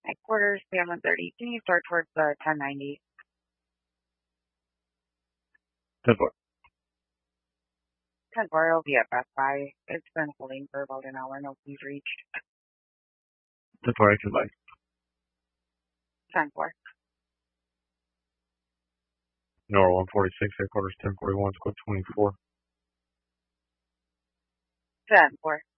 Headquarters, PM 130. Can you start towards the 1090? 10-4. 10-4, it'll be at Best Buy. It's been holding for about an hour. No keys reached. 10-4, action by. 10-4. Nora 146, headquarters 1041, squad 24. 10-4.